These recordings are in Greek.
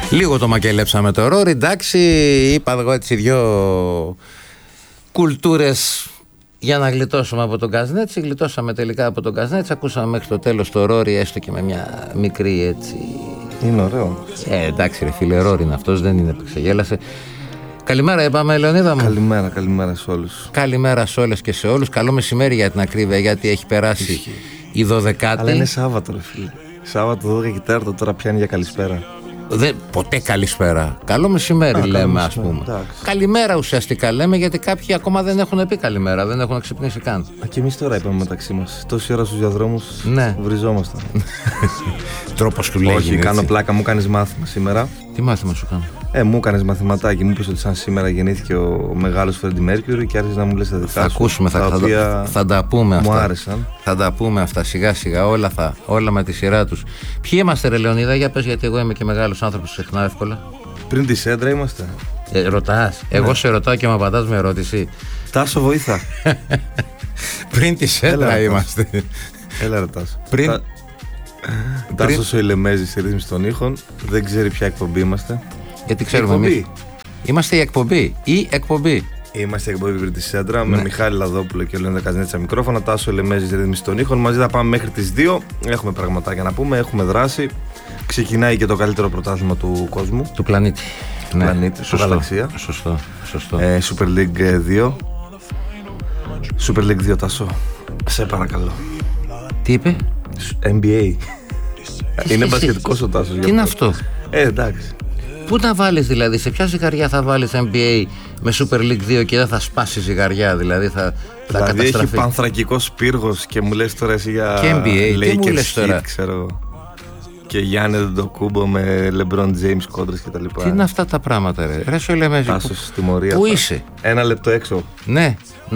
Λίγο το μακελέψαμε το Ρόρι. Εντάξει, είπα εγώ έτσι δυο κουλτούρες για να γλιτώσουμε από τον Καζνέτση. Γλιτώσαμε τελικά από τον Καζνέτση. Ακούσαμε μέχρι το τέλος το Ρόρι, έστω και με μια μικρή έτσι. Είναι ωραίο. Εντάξει ρε φίλε, Ρόρι είναι αυτός, δεν είναι που ξεγέλασε. Καλημέρα είπαμε, Λεωνίδα μου. Καλημέρα σε όλους. Καλημέρα σε όλες και σε όλους. Καλό μεσημέρι για την ακρίβεια, γιατί έχει περάσει η 12η. Αλλά είναι Σάββατο ρε φίλε. Σάββατο 12 και 4 τώρα πιάνει για καλησπέρα. Ποτέ καλησπέρα. Καλό μεσημέρι λέμε, ας πούμε. Εντάξει. Καλημέρα ουσιαστικά λέμε, γιατί κάποιοι ακόμα δεν έχουν πει καλημέρα, δεν έχουν ξυπνήσει καν. Και εμείς τώρα είπαμε μεταξύ μας. Τόση ώρα στους διαδρόμους βριζόμασταν. Τρόπος του λέγει. Όχι, κάνω πλάκα, μου κάνεις μάθημα σήμερα. Τι μάθημα σου κάνω? Μου έκανες μαθηματάκι, μου είπες ότι σαν σήμερα γεννήθηκε ο μεγάλος Φρέντι Μέρκιουρι και άρχισες να μου λες τα δικά σου. Θα ακούσουμε, θα τα πούμε αυτά. Μου άρεσαν. Θα τα πούμε αυτά σιγά σιγά, όλα με τη σειρά τους. Ποιοι είμαστε ρε Λεωνίδα, για πες, γιατί εγώ είμαι και μεγάλος άνθρωπος, συχνά εύκολα. Πριν τη Σέντρα είμαστε. Ρωτάς, εγώ σε ρωτάω και με απαντάς με ερώτηση. Τάσο, βοήθα. Πριν τη Σέντρα είμαστε. Έλα ρε Τάσο. Τάσος ο Ηλεμέζης στη ρύθμιση των ήχων. Δεν ξέρει ποια εκπομπή είμαστε. Γιατί ξέρουμε εμείς. Είμαστε η εκπομπή. Είμαστε η εκπομπή πριν τη Σέντρα με Μιχάλη Λαδόπουλο και Λεωνίδα Καζνέτση στα μικρόφωνα. Τάσο Ηλεμέζης στη ρύθμιση των ήχων. Μαζί θα πάμε μέχρι τις 2. Έχουμε πραγματάκια να πούμε. Έχουμε δράση. Ξεκινάει και το καλύτερο πρωτάθλημα του κόσμου. Του πλανήτη. Του γαλαξία. Σωστό. Super League 2. Super League 2, Τάσο. Σε παρακαλώ. Τι είπε? NBA. Είναι μπασκετικός ο Τάσος. Τι είναι αυτό? Εντάξει. Πού να βάλεις δηλαδή, σε ποια ζυγαριά θα βάλεις NBA με Super League 2 και δεν θα σπάσει ζυγαριά, δηλαδή θα καταστραφεί. Έχει πανθρακικός πύργος και μου λες τώρα εσύ για και NBA, Lakers τι μου λες τώρα? Ξέρω. Και Γιάννη Αντετοκούμπο με LeBron James κόντρες και τα λοιπά. Τι είναι αυτά τα πράγματα ρε σου λέμε. Τάσος, τιμωρία. Πού είσαι? Ένα λεπτό έξω. Ναι.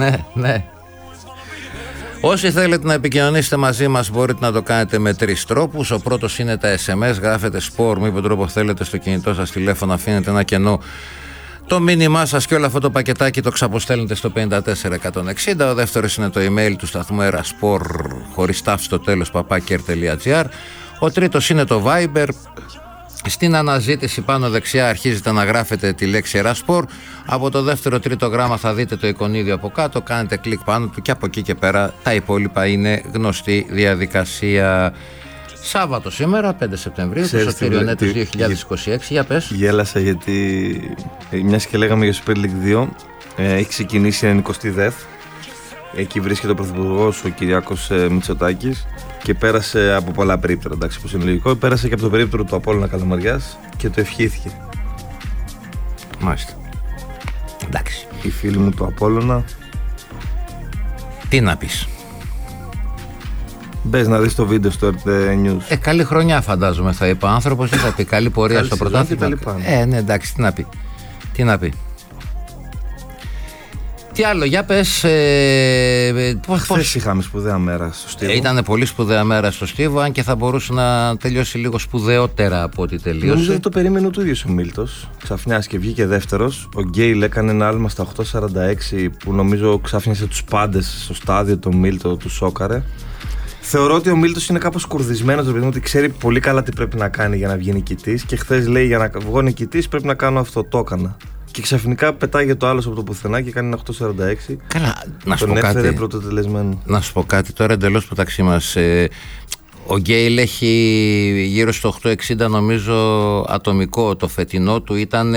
Όσοι θέλετε να επικοινωνήσετε μαζί μας μπορείτε να το κάνετε με 3 τρόπους. Ο πρώτος είναι τα SMS, γράφετε sport με όποιον τρόπο θέλετε στο κινητό σας τηλέφωνο, αφήνετε ένα κενό το μήνυμά σας και όλο αυτό το πακετάκι το ξαποστέλνετε στο 54160. Ο δεύτερος είναι το email του σταθμού Erasport χωρίς τάφ στο τέλος @kr.gr. Ο τρίτος είναι το Viber. Στην αναζήτηση πάνω δεξιά αρχίζετε να γράφετε τη λέξη Erasport. Από το δεύτερο τρίτο γράμμα θα δείτε το εικονίδιο από κάτω, κάνετε κλικ πάνω του και από εκεί και πέρα τα υπόλοιπα είναι γνωστή διαδικασία. Σάββατο σήμερα, 5 Σεπτεμβρίου, το Σωτήριο Νέτος 2026. Για πες. Γέλασα γιατί μιας και λέγαμε για Super League 2, έχει ξεκινήσει η 92η. Εκεί βρίσκεται ο Πρωθυπουργός, ο Κυριάκος Μητσοτάκης, και πέρασε από πολλά περίπτωρα, εντάξει, όπως είναι λογικό. Πέρασε και από το περίπτωρο του Απόλλωνα Καλαμαριάς και το ευχήθηκε. Μάλιστα. Εντάξει. Οι φίλοι μου του Απόλλωνα. Τι να πεις? Μπες να δεις το βίντεο στο RT News. Καλή χρονιά φαντάζομαι θα είπε ο άνθρωπος, τι θα πει, καλή πορεία στο πρωτάθλημα. Ναι, εντάξει, τι να πει. Τι άλλο, για πες. Χθες είχαμε σπουδαία μέρα στο Στίβο. Ήταν πολύ σπουδαία μέρα στο Στίβο, αν και θα μπορούσε να τελειώσει λίγο σπουδαιότερα από ό,τι τελείωσε. Νομίζω ότι το περίμενε ο ίδιος ο Μίλτος. Ξαφνιάς και βγήκε δεύτερος. Ο Γκέιλ έκανε ένα άλμα στα 8.46 που νομίζω ξάφνιασε τους πάντες στο στάδιο. Το Μίλτο του σόκαρε. Θεωρώ ότι ο Μίλτος είναι κάπως κουρδισμένος, επειδή ότι ξέρει πολύ καλά τι πρέπει να κάνει για να βγει νικητής. Και χθες λέει: για να βγω νικητής πρέπει να κάνω αυτό. Το έκανα. Και ξαφνικά πετάγεται το άλλος από το πουθενά και κάνει ένα 8.46. Καλά, να σου τον πω κάτι. Πρωτοτελεσμένο. Να σου πω κάτι τώρα εντελώς μεταξύ μας. Ο Γκέιλ έχει γύρω στο 8.60 νομίζω ατομικό. Το φετινό του ήταν.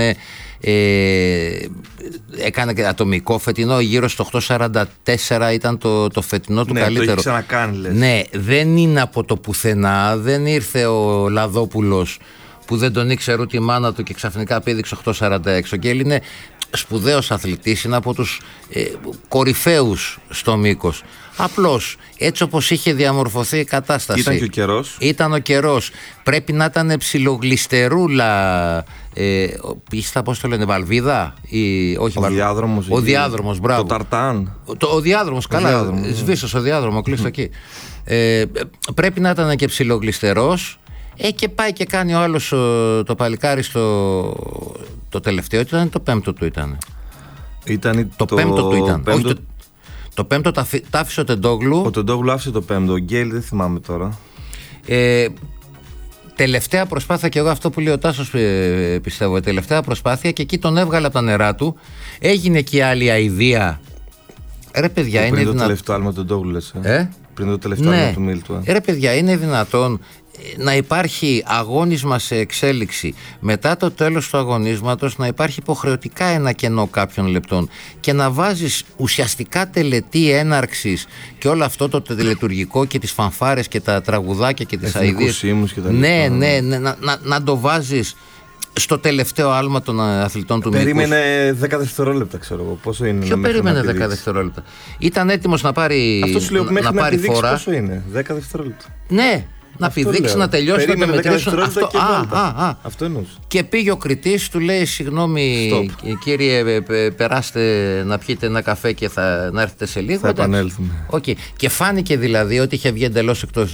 Έκανε και ατομικό φετινό, γύρω στο 8.44 ήταν το φετινό του καλύτερο. Το έχει ξανακάνει, λες. Ναι, δεν είναι από το πουθενά. Δεν ήρθε ο Λαδόπουλος που δεν τον ήξερε ούτε η μάνα του και ξαφνικά πήδηξε 8.46. Ο Γκέιλ είναι σπουδαίος αθλητής, είναι από τους κορυφαίους στο μήκος. Απλώς έτσι όπως είχε διαμορφωθεί η κατάσταση. Ήταν και ο καιρός. Ήταν ο καιρός. Πρέπει να ήταν ψιλογλιστερούλα. Πίστα, πώς το λένε, Βαλβίδα όχι, ο διάδρομος, μπράβο. Το Ταρτάν. Ο διάδρομος, καλά. Σβήσος ο διάδρομο, κλείστο εκεί. Πρέπει να ήταν και ψιλογλιστερός. Και πάει και κάνει ο άλλος το παλικάρι το τελευταίο ήταν, το πέμπτο του ήταν. Το πέμπτο του ήταν. Το πέμπτο τα άφησε ο Τεντόγλου. Ο Τεντόγλου άφησε το πέμπτο. Ο Γκέιλ δεν θυμάμαι τώρα. τελευταία προσπάθεια, και εγώ αυτό που λέει ο Τάσος πιστεύω, τελευταία προσπάθεια, και εκεί τον έβγαλε από τα νερά του. Έγινε και η άλλη αηδία. Ρε παιδιά, είναι πριν το τελευταίο άλμα του Ντόγκλες. Πριν το τελευταίο άλμα του Μίλτου. Ρε παιδιά, είναι δυνατόν να υπάρχει αγώνισμα σε εξέλιξη, μετά το τέλος του αγωνίσματος να υπάρχει υποχρεωτικά ένα κενό κάποιων λεπτών και να βάζεις ουσιαστικά τελετή έναρξης και όλο αυτό το τελετουργικό και τις φανφάρες και τα τραγουδάκια και τις αηδίες, ναι, να το βάζεις στο τελευταίο άλμα των αθλητών του Μήκους. Περίμενε 10 δευτερόλεπτα, ξέρω εγώ. Πόσο είναι? Ποιο περίμενε 10 δευτερόλεπτα? Ήταν έτοιμος να πάρει, αυτό σου λέω, να πάρει φορά. Πόσο είναι? 10 δευτερόλεπτα. Ναι, να πηδήξει, να τελειώσει, να το μετρήσουν. Αυτό εννοούσε. Και πήγε ο κριτής, του λέει: συγγνώμη, κύριε, περάστε να πιείτε ένα καφέ και να έρθετε σε λίγο. Θα επανέλθουμε. Okay. Και φάνηκε δηλαδή ότι είχε βγει εντελώς εκτός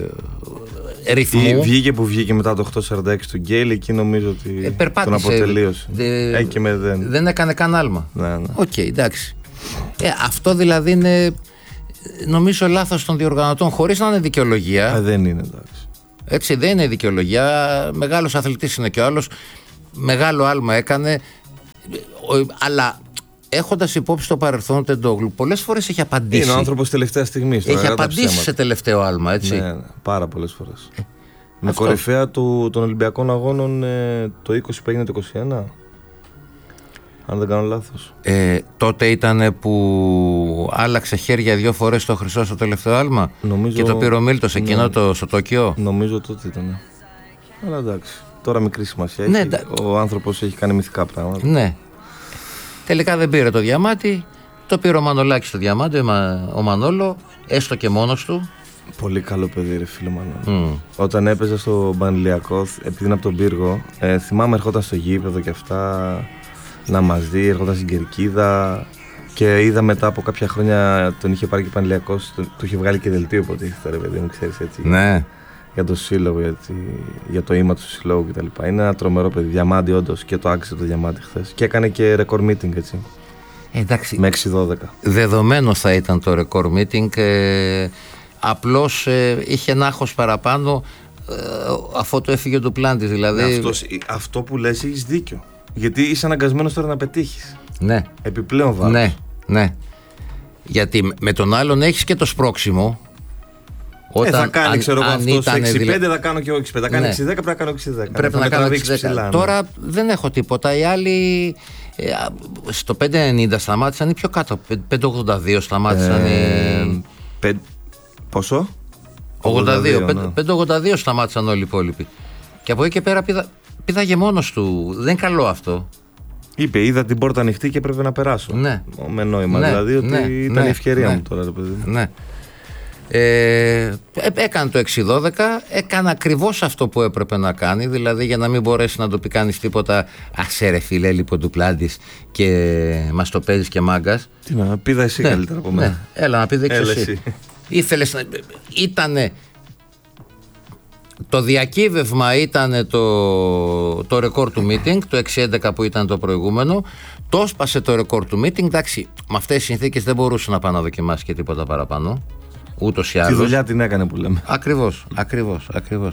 ρυθμού. Βγήκε που βγήκε μετά το 8.46 του Γκέιλ, εκεί νομίζω ότι τον αποτελείωσε. Και με δεν έκανε καν άλμα. Ναι. Οκ, εντάξει. Αυτό δηλαδή είναι, νομίζω, λάθος των διοργανωτών, χωρίς να είναι δικαιολογία. Δεν είναι, εντάξει. Έτσι, δεν είναι δικαιολογία. Μεγάλος αθλητής είναι και ο άλλος. Μεγάλο άλμα έκανε. Αλλά έχοντας υπόψη το παρελθόν του Τεντόγλου, πολλές φορές έχει απαντήσει. Είναι ο άνθρωπος τελευταία στιγμή. Έχει απαντήσει σε τελευταίο άλμα, έτσι. Ναι, πάρα πολλές φορές. Με κορυφαία των Ολυμπιακών Αγώνων το 20 που έγινε το 21. Αν δεν κάνω λάθος. Τότε ήταν που άλλαξε χέρια 2 φορές το χρυσό στο τελευταίο άλμα. Νομίζω, και το πήρε ο Μίλτος εκείνο στο Τόκιο. Νομίζω τότε ήταν. Αλλά εντάξει. Τώρα μικρή σημασία έχει. Ο άνθρωπος έχει κάνει μυθικά πράγματα. Ναι. Τελικά δεν πήρε το διαμάτι. Το πήρε ο Μανολάκης το διαμάτι, ο Μανόλο, έστω και μόνος του. Πολύ καλό παιδί, ρε φίλε Μανώλη. Όταν έπαιζε στο Πανηλιακό, επειδή είναι από τον Πύργο, θυμάμαι ερχόταν στο γήπεδο και αυτά να μας δει, έρχονταν στην Κερκίδα. Και είδα μετά από κάποια χρόνια τον είχε πάρει και Πανηλιακός, του είχε βγάλει και δελτίο από ό,τι ήρθε, ρε παιδί μου, ξέρεις, έτσι. Ναι. Για το σύλλογο, για το αίμα του συλλόγου κτλ. Είναι ένα τρομερό παιδί, διαμάντι όντως, και το άξιζε το διαμάντι χθες. Και έκανε και record meeting, έτσι. Εντάξει. Με 6-12. Δεδομένο θα ήταν το record meeting. Απλώς είχε ένα άγχος παραπάνω αφού το έφυγε το πλάντη. Δηλαδή... Αυτό που λες, έχεις δίκιο. Γιατί είσαι αναγκασμένος τώρα να πετύχεις. Ναι. Επιπλέον βάρος. Ναι. Γιατί με τον άλλον έχεις και το σπρώξιμο. Θα κάνει, ξέρω εγώ, αυτός 6-5, θα κάνω και εγώ 6-5. Θα κάνει 6-10, πρέπει να κάνω 6-10. Πρέπει να κάνω 6-10. Τώρα δεν έχω τίποτα. Οι άλλοι στο 5-90 σταμάτησαν ή πιο κάτω. 5-82 σταμάτησαν. Πόσο? 5-82 σταμάτησαν όλοι οι υπόλοιποι. Και από εκεί και πέρα πήδαγε μόνος του. Δεν είναι καλό αυτό. Είπε, είδα την πόρτα ανοιχτή και έπρεπε να περάσω. Ναι. Με νόημα, δηλαδή ότι ήταν η ευκαιρία μου τώρα, ρε παιδί. Ναι. Έκανε το 6-12, έκανε ακριβώς αυτό που έπρεπε να κάνει. Δηλαδή, για να μην μπορέσει να το πει κανείς τίποτα. Ασέ, ρε φίλε, λοιπόν του Πλάντης και μας το παίζεις και μάγκας. Τι να πήδα εσύ καλύτερα από μένα. Έλα να πήδεξες εσύ. Ήθελες να... Ήτανε... Το διακύβευμα ήταν το ρεκόρ του meeting, το 6-11 που ήταν το προηγούμενο. Το έσπασε το ρεκόρ του meeting. Εντάξει, με αυτές τις συνθήκες δεν μπορούσε να πάει να δοκιμάσει και τίποτα παραπάνω. Ούτως ή άλλως. Τη δουλειά την έκανε που λέμε. Ακριβώς.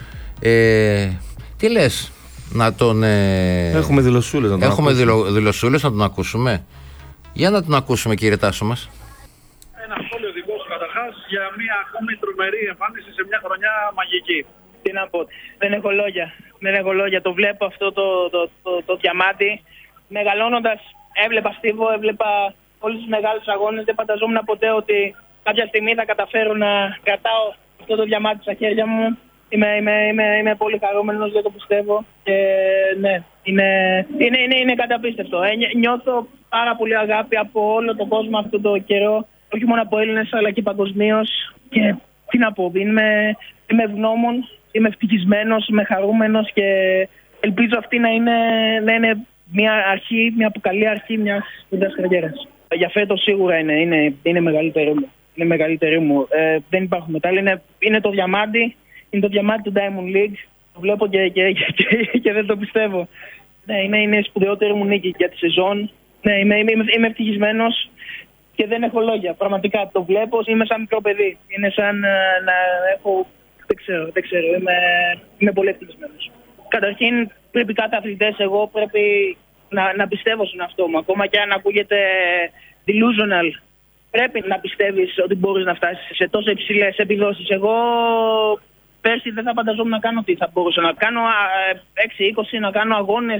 Τι λες, να τον... Έχουμε δηλωσούλες να τον ακούσουμε. Δηλωσούλες να τον ακούσουμε. Για να τον ακούσουμε, κύριε Τάσο μας. Ένα σχόλιο δικό σου καταρχάς για μια ακόμη τρομερή εμφάνιση σε μια χρονιά μαγική. Τι να πω, δεν έχω λόγια. Το βλέπω αυτό το διαμάτι. Μεγαλώνοντας έβλεπα Στίβο, έβλεπα όλους τους μεγάλους αγώνες. Δεν φανταζόμουν ποτέ ότι κάποια στιγμή θα καταφέρω να κρατάω αυτό το διαμάτι στα χέρια μου. Είμαι πολύ χαρούμενος, δεν το πιστεύω. Και ναι, είναι καταπίστευτο. Νιώθω πάρα πολύ αγάπη από όλο τον κόσμο αυτό το καιρό. Όχι μόνο από Έλληνες αλλά και παγκοσμίως. Και τι να πω, είμαι ευγνώμων, είμαι ευτυχισμένος, είμαι χαρούμενος και ελπίζω αυτή να είναι μια αρχή, μια καλή αρχή μιας σπουδαίας καριέρας. Για φέτος σίγουρα είναι μεγαλύτερη μου. Δεν υπάρχουν μετάλλια. Είναι το διαμάντι. Είναι το διαμάντι του Diamond League. Το βλέπω και δεν το πιστεύω. Ναι, είναι η σπουδαιότερη μου νίκη για τη σεζόν. Ναι, είμαι ευτυχισμένος και δεν έχω λόγια. Πραγματικά το βλέπω. Είμαι σαν μικρό παιδί. Είναι σαν να έχω Δεν ξέρω. Είμαι πολύ ευτυχισμένος. Καταρχήν, πρέπει κάθε αθλητές, εγώ πρέπει να πιστεύω στον εαυτό μου. Ακόμα και αν ακούγεται delusional, πρέπει να πιστεύεις ότι μπορείς να φτάσεις σε τόσο υψηλές επιδόσεις. Εγώ πέρσι δεν θα φανταζόμουν να κάνω τι θα μπορούσα να κάνω. 6-20, να κάνω αγώνες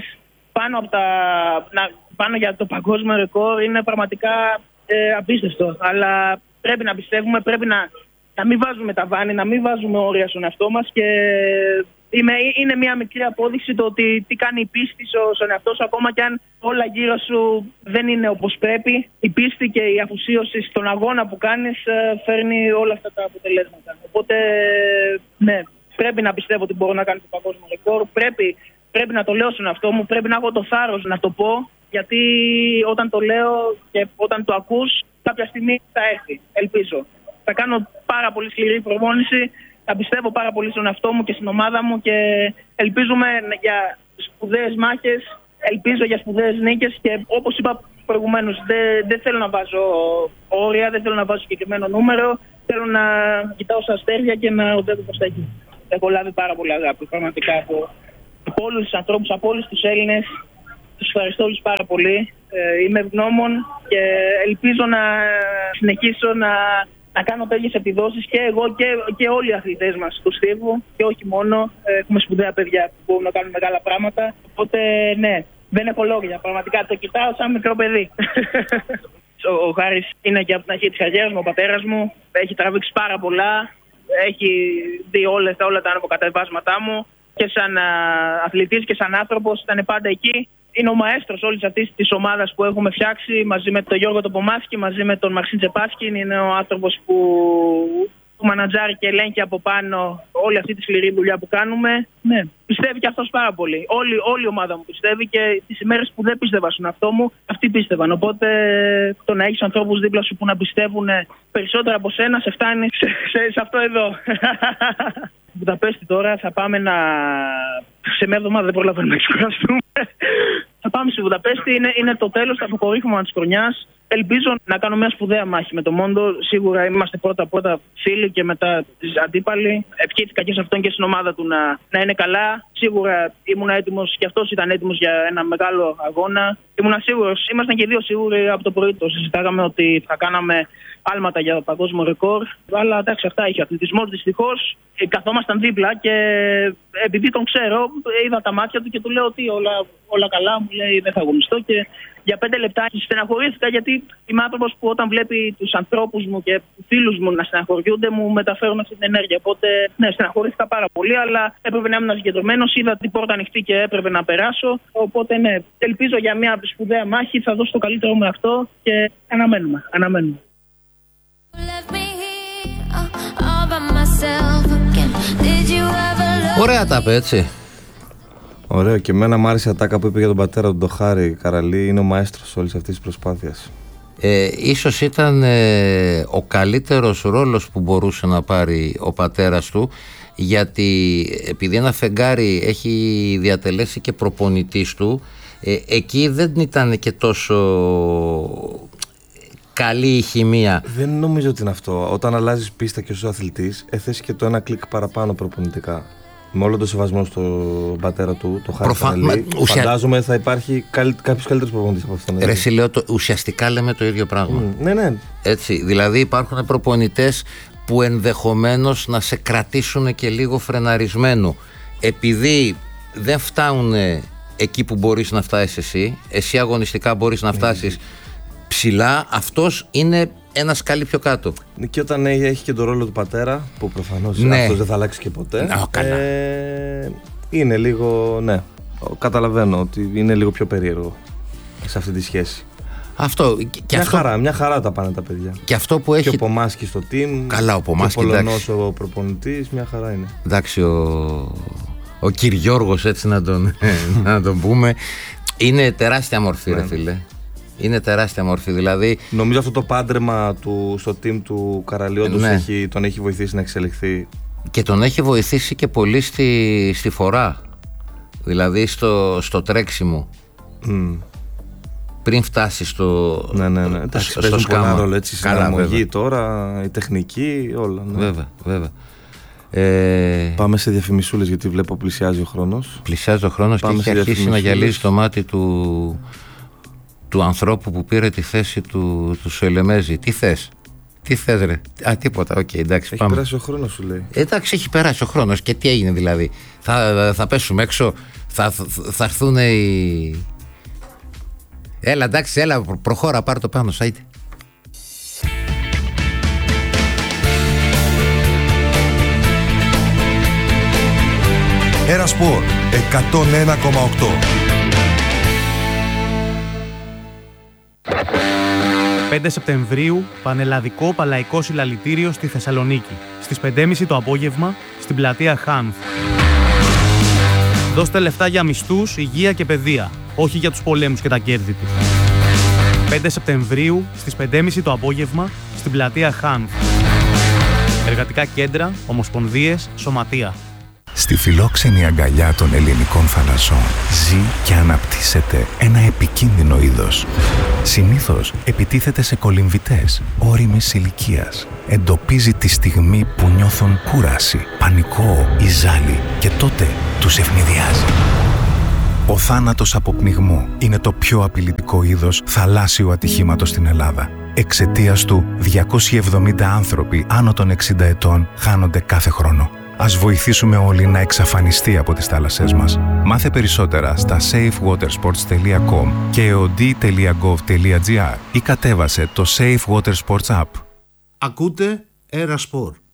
πάνω για το παγκόσμιο ρεκόρ. Είναι πραγματικά απίστευτο. Αλλά πρέπει να πιστεύουμε, πρέπει να μην βάζουμε ταβάνι, να μην βάζουμε όρια στον εαυτό μας. Και είναι μια μικρή απόδειξη το ότι τι κάνει η πίστη στον εαυτό σου, ακόμα και αν όλα γύρω σου δεν είναι όπως πρέπει. Η πίστη και η αφοσίωση στον αγώνα που κάνεις φέρνει όλα αυτά τα αποτελέσματα. Οπότε, ναι, πρέπει να πιστεύω ότι μπορώ να κάνω το παγκόσμιο ρεκόρ. Πρέπει να το λέω στον εαυτό μου, πρέπει να έχω το θάρρος να το πω, γιατί όταν το λέω και όταν το ακούς, κάποια στιγμή θα έρθει. Ελπίζω. Θα κάνω πάρα πολύ σκληρή προπόνηση. Θα πιστεύω πάρα πολύ στον εαυτό μου και στην ομάδα μου και ελπίζουμε για σπουδαίες μάχες, ελπίζω για σπουδαίες νίκες και όπως είπα προηγουμένως, δεν θέλω να βάζω όρια, δεν θέλω να βάζω συγκεκριμένο νούμερο, θέλω να κοιτάω στα αστέρια και να οδεύω προς τα εκεί. Έχω λάβει πάρα πολύ αγάπη, πραγματικά από όλους τους ανθρώπους, από όλους τους Έλληνες. Τους ευχαριστώ όλους πάρα πολύ. Είμαι ευγνώμων και ελπίζω να συνεχίσω να κάνω τέτοιες επιδόσεις και εγώ και όλοι οι αθλητές μας του στίβου και όχι μόνο. Έχουμε σπουδαία παιδιά που μπορούν να κάνουν μεγάλα πράγματα. Οπότε ναι, δεν έχω λόγια. Πραγματικά το κοιτάω σαν μικρό παιδί. Ο Χάρης είναι και από την αρχή της καριέρας μου, ο πατέρας μου. Έχει τραβήξει πάρα πολλά. Έχει δει όλα τα ανεβοκατεβάσματά μου. Και σαν αθλητής και σαν άνθρωπος ήταν πάντα εκεί. Είναι ο μαέστρος όλης αυτής της ομάδας που έχουμε φτιάξει μαζί με τον Γιώργο Τοπομάσκι, μαζί με τον Μαξίν Τσεπάσκιν. Είναι ο άνθρωπος που μανατζάρει και ελέγχει από πάνω όλη αυτή τη σκληρή δουλειά που κάνουμε. Ναι, πιστεύει και αυτός πάρα πολύ. Όλη η ομάδα μου πιστεύει και τις ημέρες που δεν πίστευα στον εαυτό μου, αυτοί πίστευαν. Οπότε το να έχεις ανθρώπους δίπλα σου που να πιστεύουν περισσότερα από σένα, σε φτάνει σε αυτό εδώ. Βουδαπέστη τώρα θα πάμε σε μια εβδομάδα δεν προλαβαίνουμε να ξεκουραστούμε. Θα πάμε στη Βουδαπέστη, είναι το τέλος, το αποκορύφωμα της χρονιάς. Ελπίζω να κάνω μια σπουδαία μάχη με το Μόντο. Σίγουρα είμαστε πρώτα φίλοι και μετά αντίπαλοι. Ευχήθηκα και σε αυτόν και στην ομάδα του να είναι καλά. Σίγουρα ήμουν έτοιμος και αυτός ήταν έτοιμος για ένα μεγάλο αγώνα. Ήμουν σίγουρος, ήμασταν και δύο σίγουροι από το πρωί. Το συζητάγαμε ότι θα κάναμε άλματα για παγκόσμιο ρεκόρ. Αλλά εντάξει, αυτά είχε αθλητισμός δυστυχώς. Καθόμασταν δίπλα και επειδή τον ξέρω, είδα τα μάτια του και του λέω ότι όλα καλά. Μου λέει δεν θα αγωνιστώ και για 5 λεπτά στεναχωρήθηκα γιατί είμαι άνθρωπος που όταν βλέπει τους ανθρώπους μου και φίλους μου να στεναχωριούνται μου μεταφέρουν αυτή την ενέργεια. Οπότε ναι, στεναχωρήθηκα πάρα πολύ, αλλά έπρεπε να ήμουν συγκεντρωμένος. Είδα την πόρτα ανοιχτή και έπρεπε να περάσω. Οπότε ναι, ελπίζω για μια σπουδαία μάχη, θα δώσω το καλύτερο μου αυτό και αναμένουμε. Ωραία τα έτσι. Ωραίο, και εμένα μου άρεσε η ατάκα που είπε για τον πατέρα του, τον Χάρη Καραλή. Είναι ο μαέστρος όλης αυτής της προσπάθειας. Ίσως ήταν ο καλύτερος ρόλος που μπορούσε να πάρει ο πατέρας του, γιατί επειδή ένα φεγγάρι έχει διατελέσει και προπονητής του, εκεί δεν ήταν και τόσο καλή η χημεία. Δεν νομίζω ότι είναι αυτό. Όταν αλλάζεις πίστα και ως αθλητής, θες και το ένα κλικ παραπάνω προπονητικά. Με όλο το σεβασμό στον πατέρα του, το Χάρη Καραλή, φαντάζομαι θα υπάρχει κάποιος καλύτερος προπονητής από αυτόν. Ρε εσύ λέω, ουσιαστικά λέμε το ίδιο πράγμα. Ναι. Έτσι, δηλαδή υπάρχουν προπονητές που ενδεχομένως να σε κρατήσουν και λίγο φρεναρισμένο. Επειδή δεν φτάνουν εκεί που μπορείς να φτάσεις εσύ αγωνιστικά μπορείς να φτάσεις ψηλά, αυτός είναι ένα σκάλι πιο κάτω. Και όταν έχει και τον ρόλο του πατέρα, που προφανώς αυτός δεν θα αλλάξει και ποτέ, είναι λίγο, ναι, καταλαβαίνω ότι είναι λίγο πιο περίεργο σε αυτή τη σχέση. Αυτό, μια χαρά τα πάνε τα παιδιά. Και αυτό που έχει. Και ο Πομάσκι στο team. Καλά, ο Πομάσκι. Ο Πολωνός ο προπονητής, μια χαρά είναι. Εντάξει, ο Κυριώργος, έτσι να τον πούμε, είναι τεράστια μορφή, ρε φίλε. Είναι τεράστια μορφή, δηλαδή. Νομίζω αυτό το πάντρεμα στο team του Καραλή όντως τον έχει βοηθήσει να εξελιχθεί. Και τον έχει βοηθήσει και πολύ στη φορά. Δηλαδή στο τρέξιμο. Πριν φτάσει στο. Ναι. Εντάξει, παίζουν πολλά ρόλο, έτσι. Η συναρμογή τώρα, η τεχνική, όλα. Ναι. Βέβαια. Πάμε σε διαφημισούλες, γιατί βλέπω πλησιάζει ο χρόνος. Πλησιάζει ο χρόνος και έχει αρχίσει να γυαλίζει το μάτι του ανθρώπου που πήρε τη θέση του Σελεμέζη. Τι θες ρε? Τίποτα, εντάξει, έχει πάμε. Περάσει ο χρόνος, σου λέει. Εντάξει, έχει περάσει ο χρόνος και τι έγινε δηλαδή? Θα πέσουμε έξω, θα έρθουν οι... Έλα, εντάξει, προχώρα, πάρ' το πάνω, σάιτε. Ένα Σπορ 101,8. 5 Σεπτεμβρίου, πανελλαδικό παλαϊκό συλλαλητήριο στη Θεσσαλονίκη. Στις 5.30 το απόγευμα, στην πλατεία Χάνθ. Δώστε λεφτά για μισθούς, υγεία και παιδεία, όχι για τους πολέμους και τα κέρδη τους. 5 Σεπτεμβρίου, στις 5.30 το απόγευμα, στην πλατεία Χάνθ. Εργατικά κέντρα, ομοσπονδίες, σωματεία. Στη φιλόξενη αγκαλιά των ελληνικών θαλασσών ζει και αναπτύσσεται ένα επικίνδυνο είδος. Συνήθως επιτίθεται σε κολυμβητές ώριμης ηλικίας. Εντοπίζει τη στιγμή που νιώθουν κούραση, πανικό ή ζάλι και τότε τους ευνηδιάζει. Ο θάνατος από πνιγμό είναι το πιο απειλητικό είδος θαλάσσιου ατυχήματος στην Ελλάδα. Εξαιτίας του, 270 άνθρωποι άνω των 60 ετών χάνονται κάθε χρόνο. Ας βοηθήσουμε όλοι να εξαφανιστεί από τις θάλασσές μας. Μάθε περισσότερα στα safewatersports.com και eod.gov.gr ή κατέβασε το Safe Water Sports App. Ακούτε Era Sport.